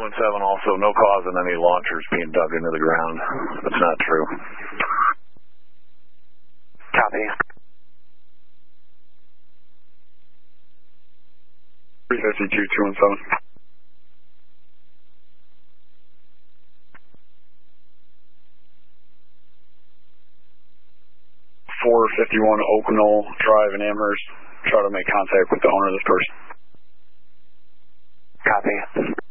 217 also, no cause in any launchers being dug into the ground. That's not true. Copy. 352, 217. .451 Oak Knoll Drive in Amherst. Try to make contact with the owner of this person. Copy.